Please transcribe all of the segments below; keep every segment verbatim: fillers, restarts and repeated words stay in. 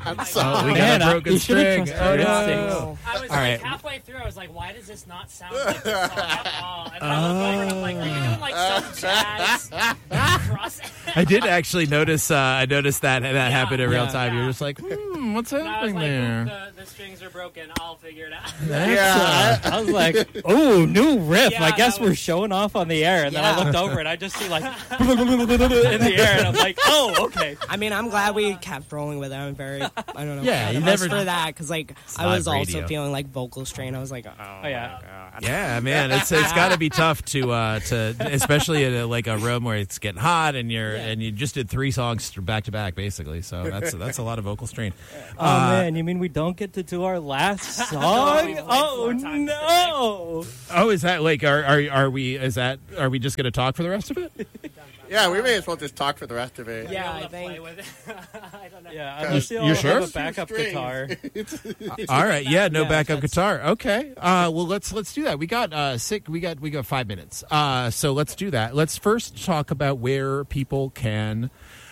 I'm sorry. Oh, we Man, got a I- broken you should've string. trusted Oh, your no. instincts. I was All like right. halfway through, I was like, why does this not sound like this song at all? And I looked over and I'm like, are you doing like some jazz cross? I did actually notice. Uh, I noticed that that Yeah. happened in real Yeah. time. You're Yeah. just like, hmm, what's And I was happening like, there? the, the strings are broken. I'll figure it out. Yeah. I was like, "Oh, new riff! Yeah, I guess that we're was- showing off on the air." And then I Yeah. looked over and I just see like in the air, and I'm like, "Oh, okay." I mean, I'm glad we kept rolling with it. I'm very, I don't know. Yeah, proud you of never- us for that because like I live was also radio. feeling like vocal strain. I was like, oh, Oh yeah. Yeah, man, it's it's got to be tough to uh, to especially in a, like a room where it's getting hot and you're Yeah. and you just did three songs back to back basically. So that's that's a lot of vocal strain. Oh Uh, man, you mean we don't get to do our last song? we've played Oh four times no! Oh, is that like are are are we is that are we just going to talk for the rest of it? Yeah, we may as well just talk for the rest of it. Yeah, I'll I play think- with it. I don't know. Yeah, unless you You're all sure? have a backup Strings. guitar. All right, yeah, no Yeah, backup that's- guitar. Okay, uh, well let's let's do that. We got uh, sick. We got we got five minutes. Uh, so let's do that. Let's first talk about where people can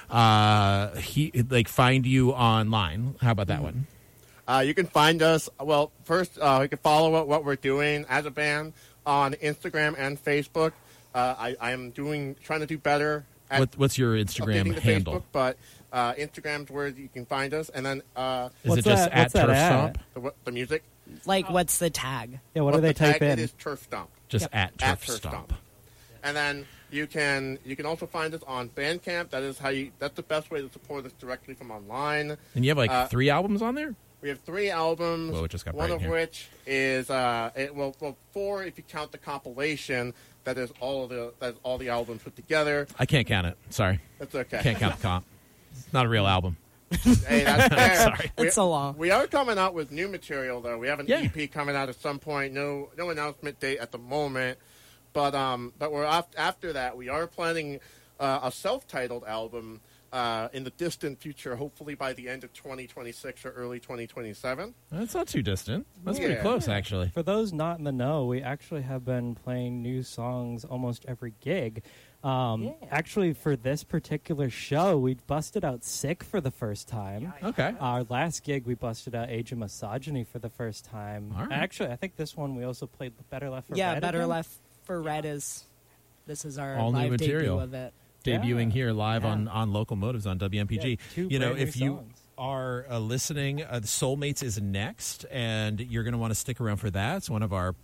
uh, he like find you online. How about that one? Uh, you can find us, well, first, uh, you can follow what, what we're doing as a band on Instagram and Facebook. Uh, I, I am doing, trying to do better at What, what's your Instagram updating the handle? Facebook, but uh, Instagram's where you can find us. And then uh, Is What's it just that- at what's that Turf at? Stomp? the, what- the music. like, what's the tag? Yeah, what, do What they the type tag in? It is Turf Stomp. Just Yep. at Turf, At Turf Stomp. Stomp. And then you can you can also find us on Bandcamp. That is how you. That's the best way to support us directly from online. And you have like Uh, three albums on there? We have three albums. Whoa, it just got one bright of in here. which is uh, it, well, well, four if you count the compilation. That is all of the that's all the albums put together. I can't count it. Sorry. That's okay. Can't count the comp. It's not a real album. Hey, that's fair. Sorry. We, It's so long. we are coming out with new material though. We have an Yeah. E P coming out at some point. No, no announcement date at the moment. But um, but we're off, after that. We are planning uh, a self-titled album uh, in the distant future. Hopefully by the end of twenty twenty-six or early twenty twenty-seven. That's not too distant. That's pretty Yeah. close, actually. For those not in the know, we actually have been playing new songs almost every gig. Um, Yeah. Actually, for this particular show, we busted out Sick for the first time. Okay. Our last gig, we busted out Age of Misogyny for the first time. All right. Actually, I think this one we also played Better Left for yeah, Red Better again. Left for Red is, this is our All new live material. debut of it. Debuting Yeah. here live Yeah. on, on Local Motives on W M P G. Yeah, two you know, brand new if you songs. are uh, listening, uh, Soulmates is next, and you're going to want to stick around for that. It's one of our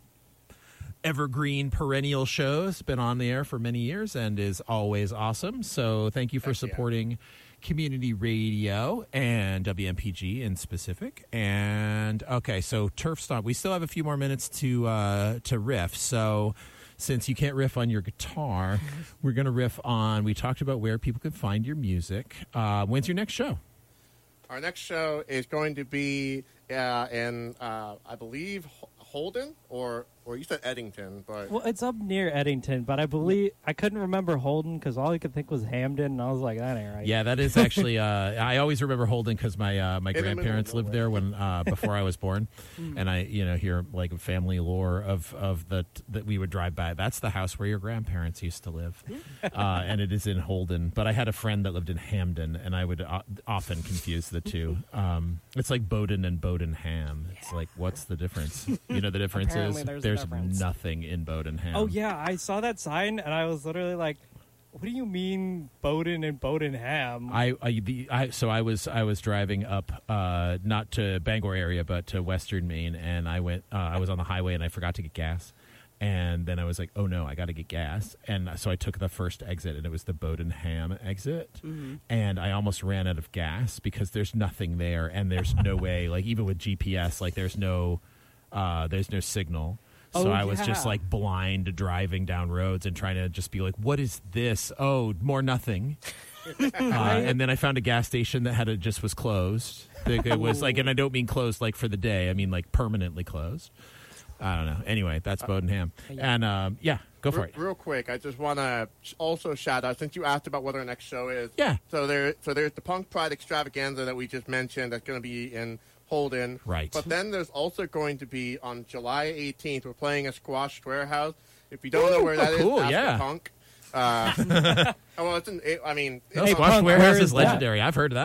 evergreen perennial shows. Been on the air for many years and is always awesome. So thank you for Heck yeah. supporting community radio and W M P G in specific. And okay, so Turf Stomp. We still have a few more minutes to uh, to riff. So since you can't riff on your guitar, we're going to riff on. We talked about where people can find your music. Uh, when's your next show? Our next show is going to be uh, in, uh, I believe, Ho- Holden or or you said Eddington, but Well, it's up near Eddington, but I believe I couldn't remember Holden because all I could think was Hamden, and I was like, that ain't right. Yeah, that is actually. Uh, I always remember Holden because my uh, my the middle of grandparents lived there when uh, before I was born, and I you know hear like family lore of of the that we would drive by. That's the house where your grandparents used to live, uh, and it is in Holden. But I had a friend that lived in Hamden, and I would uh, often confuse the two. Um, it's like Bowden and Bowdenham. It's like what's the difference? You know the difference Apparently is there's a difference. nothing in Bowdenham. Oh yeah, I saw that sign, and I was literally like, "What do you mean, Bowden and Bowdenham?" I, I, the, I so I was I was driving up uh, not to Bangor area but to Western Maine, and I went uh, I was on the highway and I forgot to get gas, and then I was like, oh no, I got to get gas, and so I took the first exit, and it was the Bowdenham exit, Mm-hmm. and I almost ran out of gas because there's nothing there, and there's no way, like even with G P S, like there's no uh, there's no signal. So Oh, I was yeah. just like blind driving down roads and trying to just be like, what is this? Oh, more nothing. uh, and then I found a gas station that had a, just was closed. Like, it was like, and I don't mean closed like for the day. I mean like permanently closed. I don't know. Anyway, that's Bowdenham. And um, yeah, go for Re- it. real quick, I just want to also shout out, since you asked about what our next show is. Yeah. So there, so there's the Punk Pride Extravaganza that we just mentioned. That's going to be in Holden. Right. But then there's also going to be on July eighteenth. We're playing a Squash Warehouse. If you don't know where that oh, is, cool, ask yeah. the Punk. Uh, oh, well, it's in, it, I mean, No, it's Hey, on- Squash Punk, Warehouse where is is that? legendary. I've heard of that one.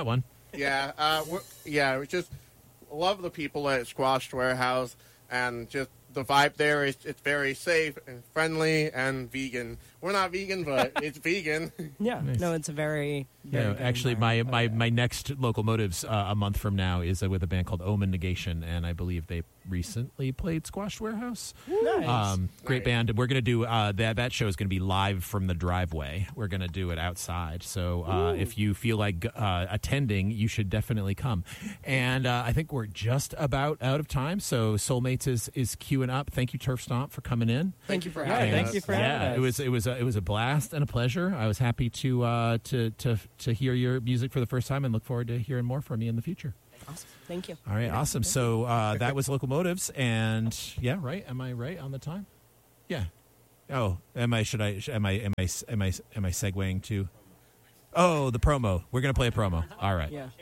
yeah, uh, we're, yeah, we just love the people at Squash Warehouse, and just the vibe there is it's very safe and friendly and vegan. We're not vegan, but it's vegan. Yeah, Nice. no, it's a very, very Yeah, good actually, my, environment. my, Oh, yeah. my next Locomotives uh, a month from now is uh, with a band called Omen Negation, and I believe they recently played Squash Warehouse. Nice. Um, great Nice. band. And we're going to do uh, that. That show is going to be live from the driveway. We're going to do it outside. So uh, if you feel like uh, attending, you should definitely come. And uh, I think we're just about out of time. So Soulmates is is queuing up. Thank you, Turf Stomp, for coming in. Thank you for Yeah, having thank us. you for yeah, having us. it was it was a, it was a blast and a pleasure. I was happy to uh, to to to hear your music for the first time, and look forward to hearing more from you in the future. Awesome. Thank you. All right, awesome. So uh, that was Locomotives, and yeah, right. Am I right on the time? Yeah. Oh, am I? Should I? sh- Am I? Am I? Am I? Am I segueing to? Oh, the promo. We're gonna play a promo. All right. Yeah.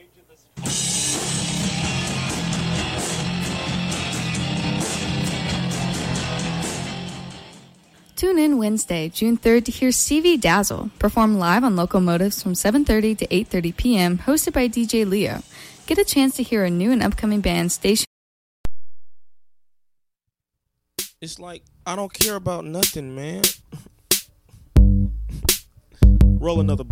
Tune in Wednesday, June third to hear C V Dazzle perform live on Locomotives from seven thirty to eight thirty p.m. hosted by D J Leo. Get a chance to hear a new and upcoming band station. It's like I don't care about nothing, man. Roll another